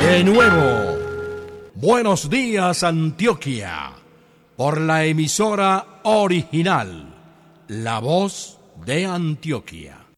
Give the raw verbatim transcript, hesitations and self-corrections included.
De nuevo, Buenos Días Antioquia, por la emisora original, La Voz de Antioquia.